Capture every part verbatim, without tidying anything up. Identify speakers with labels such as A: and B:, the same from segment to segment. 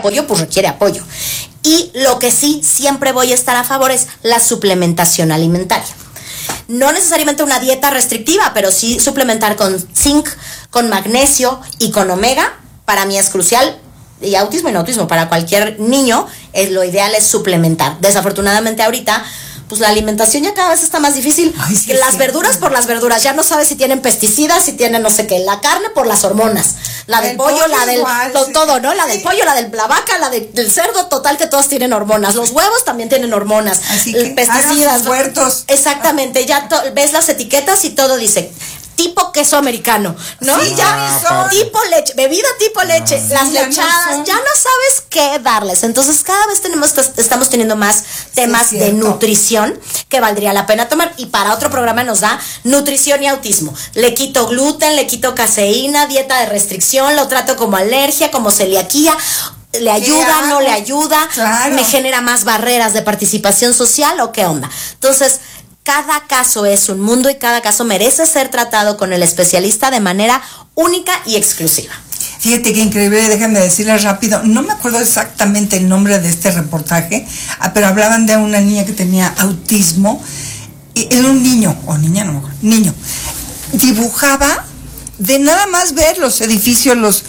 A: apoyo, pues requiere apoyo. Y lo que sí siempre voy a estar a favor es la suplementación alimentaria. No necesariamente una dieta restrictiva, pero sí suplementar con zinc, con magnesio y con omega, para mí es crucial. Y autismo y no autismo, para cualquier niño, es, lo ideal es suplementar. Desafortunadamente ahorita, pues la alimentación ya cada vez está más difícil. Ay, sí, las sí. verduras por las verduras, ya no sabes si tienen pesticidas, si tienen no sé qué. La carne por las hormonas, la del pollo, pollo, la del igual, to, sí. todo, ¿no? La sí. del pollo, la de la vaca, la de, del cerdo, total que todas tienen hormonas. Los huevos también tienen hormonas.
B: Así que
A: pesticidas,
B: ¿no? huertos.
A: Exactamente, ya to, ves las etiquetas y todo dice tipo queso americano, ¿no?
B: Sí,
A: ya
B: son.
A: tipo leche, bebida tipo leche,
B: sí,
A: las
B: ya
A: lechadas,
B: no
A: ya no sabes qué darles. Entonces cada vez tenemos estamos teniendo más temas
B: sí,
A: de nutrición que valdría la pena tomar, y para otro programa nos da nutrición y autismo. Le quito gluten, le quito caseína, dieta de restricción, lo trato como alergia, como celiaquía. ¿Le ayuda, no le ayuda?
B: Claro.
A: ¿Me genera más barreras de participación social o qué onda? Entonces, cada caso es un mundo y cada caso merece ser tratado con el especialista de manera única y exclusiva.
B: Fíjate qué increíble, déjenme decirles rápido, no me acuerdo exactamente el nombre de este reportaje, pero hablaban de una niña que tenía autismo, y era un niño, o niña, no me acuerdo, niño, dibujaba de nada más ver los edificios, los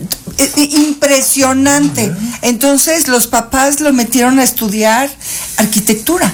B: impresionante. Entonces los papás lo metieron a estudiar arquitectura.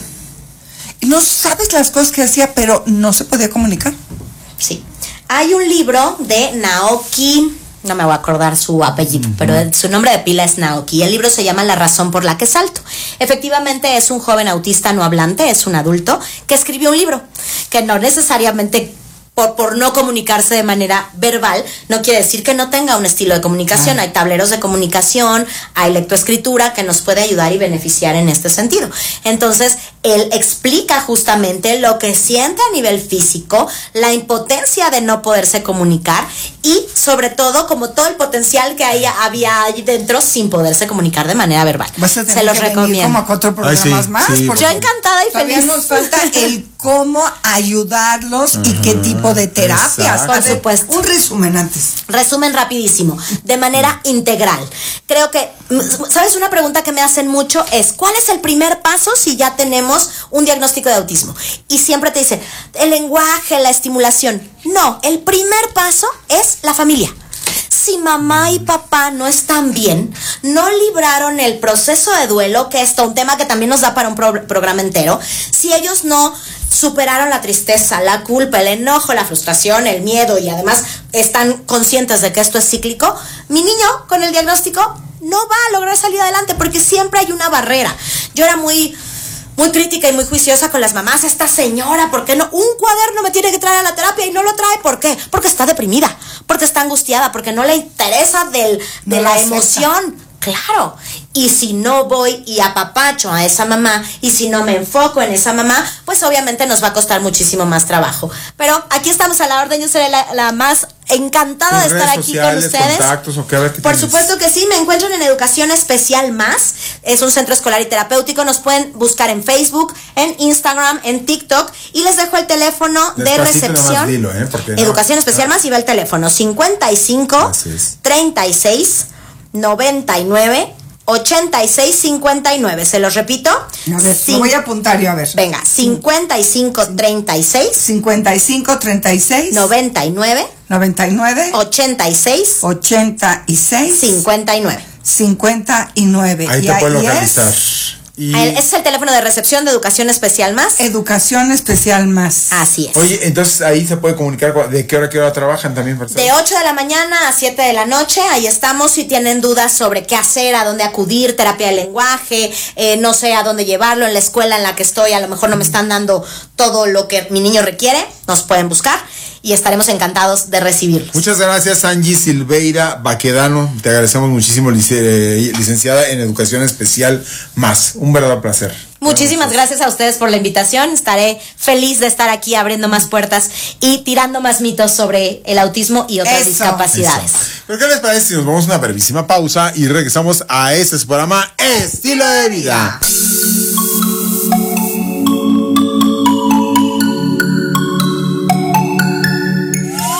B: No sabes las cosas que hacía, pero no se podía comunicar.
A: Sí. Hay un libro de Naoki, no me voy a acordar su apellido, uh-huh. pero su nombre de pila es Naoki. El libro se llama La razón por la que salto. Efectivamente es un joven autista no hablante, es un adulto que escribió un libro que no necesariamente por, por no comunicarse de manera verbal, no quiere decir que no tenga un estilo de comunicación. Ah. Hay tableros de comunicación, hay lectoescritura que nos puede ayudar y beneficiar en este sentido. Entonces, él explica justamente lo que siente a nivel físico, la impotencia de no poderse comunicar y sobre todo como todo el potencial que hay, había ahí dentro sin poderse comunicar de manera verbal.
B: Vas a tener
A: Se los
B: que
A: recomiendo.
B: Como a cuatro programas
C: Ay, sí,
B: más.
C: sí,
B: porque
A: yo encantada y
B: todavía
A: feliz.
B: Nos falta el cómo ayudarlos uh-huh. y qué tipo de terapias.
C: Exacto.
A: Por supuesto.
B: Un resumen antes.
A: Resumen rapidísimo, de manera integral. Creo que, ¿sabes? Una pregunta que me hacen mucho es, ¿cuál es el primer paso si ya tenemos un diagnóstico de autismo? Y siempre te dicen, el lenguaje, la estimulación. No, el primer paso es la familia. Si mamá y papá no están bien, no libraron el proceso de duelo, que es un tema que también nos da para un pro- programa entero, si ellos no superaron la tristeza, la culpa, el enojo, la frustración, el miedo y además están conscientes de que esto es cíclico, mi niño con el diagnóstico no va a lograr salir adelante porque siempre hay una barrera. Yo era muy... muy crítica y muy juiciosa con las mamás. Esta señora, ¿por qué no? Un cuaderno me tiene que traer a la terapia y no lo trae. ¿Por qué? Porque está deprimida, porque está angustiada, porque no le interesa del, de no la emoción. Claro. Y si no voy y apapacho a esa mamá, y si no me enfoco en esa mamá, pues obviamente nos va a costar muchísimo más trabajo. Pero aquí estamos a la orden. Yo seré la, la más encantada de estar aquí
C: sociales,
A: con ustedes.
C: Contactos, ¿o qué? A ver, ¿qué
A: Por
C: tienes?
A: supuesto que sí, me encuentran en Educación Especial Más, es un centro escolar y terapéutico. Nos pueden buscar en Facebook, en Instagram, en TikTok, y les dejo el teléfono de
C: Despacito
A: recepción.
C: Dilo, ¿eh? Porque
A: Educación
C: no,
A: Especial
C: claro.
A: Más, y va el teléfono cincuenta y cinco, treinta y seis, noventa y nueve, ochenta y seis, cincuenta y nueve. Se los repito.
B: A ver,
A: Cin-
B: lo voy a apuntar yo, a ver.
A: Venga, cincuenta y cinco, treinta y seis,
B: cincuenta y cinco, treinta y seis,
A: noventa y nueve,
B: noventa y nueve,
A: ochenta y seis,
B: ochenta y seis,
A: cincuenta y nueve.
B: cincuenta y nueve.
C: Ahí
B: y
C: te puedes
B: ahí
C: localizar.
B: es
C: Y,
A: Ese es el teléfono de recepción de Educación Especial Más.
B: Educación Especial Más.
A: Así es.
C: oye, entonces ahí se puede comunicar cu- de qué hora a qué hora trabajan también.
A: De ocho de la mañana a siete de la noche, ahí estamos. Si tienen dudas sobre qué hacer, a dónde acudir, terapia de lenguaje, eh, no sé a dónde llevarlo, en la escuela en la que estoy, a lo mejor no me están dando todo lo que mi niño requiere, nos pueden buscar y estaremos encantados de recibirlos.
C: Muchas gracias, Angie Silveira Baquedano. Te agradecemos muchísimo, lic- eh, licenciada en Educación Especial Más. Un verdadero placer.
A: Muchísimas gracias a ustedes por la invitación. Estaré feliz de estar aquí abriendo más puertas y tirando más mitos sobre el autismo y otras
B: Eso,
A: discapacidades.
C: Eso. ¿Pero qué les parece si nos vamos a una brevísima pausa y regresamos a este su programa Estilo de Vida?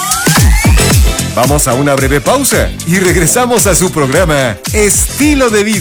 D: Vamos a una breve pausa y regresamos a su programa Estilo de Vida.